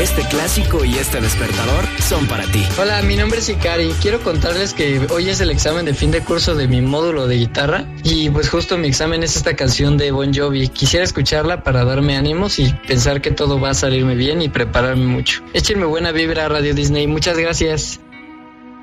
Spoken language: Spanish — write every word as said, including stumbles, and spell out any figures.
Este clásico y este despertador son para ti. Hola, mi nombre es Ikari. Quiero contarles que hoy es el examen de fin de curso de mi módulo de guitarra y pues justo mi examen es esta canción de Bon Jovi. Quisiera escucharla para darme ánimos y pensar que todo va a salirme bien y prepararme mucho. Échenme buena vibra a Radio Disney. Muchas gracias.